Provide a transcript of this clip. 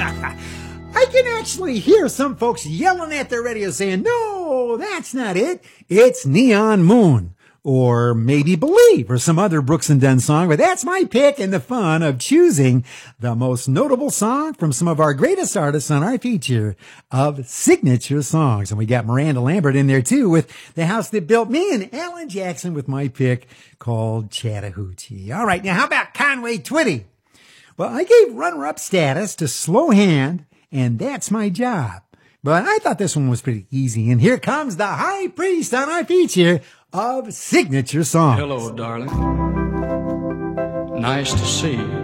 I can actually hear some folks yelling at their radio saying, no, that's not it. It's Neon Moon. Or maybe Believe, or some other Brooks and Dunn song. But that's my pick and the fun of choosing the most notable song from some of our greatest artists on our feature of signature songs. And we got Miranda Lambert in there too with The House That Built Me, and Alan Jackson with my pick called Chattahoochee. All right, now how about Conway Twitty? Well, I gave runner-up status to Slow Hand, and That's My Job. But I thought this one was pretty easy. And here comes the high priest on our feature of signature songs. Hello, darling. Nice to see you.